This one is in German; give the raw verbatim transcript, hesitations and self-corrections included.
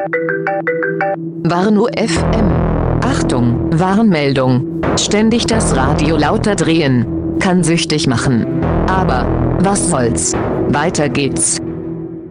Warn-U F M. Achtung, Warnmeldung. Ständig das Radio lauter drehen kann süchtig machen. Aber was soll's? Weiter geht's.